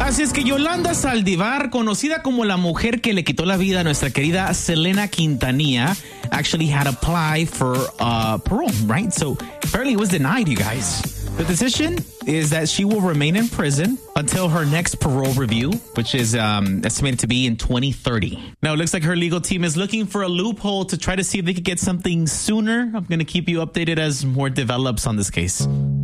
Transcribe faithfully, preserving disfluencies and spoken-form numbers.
Así es que Yolanda Saldívar, conocida como la mujer que le quitó la vida a nuestra querida Selena Quintanilla, actually had applied for uh, parole, right? So apparently it was denied, you guys. The decision is that she will remain in prison until her next parole review, which is um, estimated to be in twenty thirty. Now, it looks like her legal team is looking for a loophole to try to see if they could get something sooner. I'm going to keep you updated as more develops on this case.